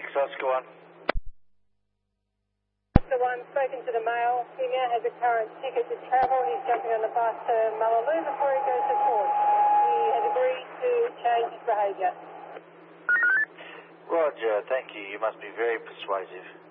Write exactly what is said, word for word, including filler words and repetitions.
Oscar one. Oscar one, spoken to the male. He now has a current ticket to travel. He's jumping on the bus to Mullaloo before he goes to court. He has agreed to change his behaviour. Roger, thank you. You must be very persuasive.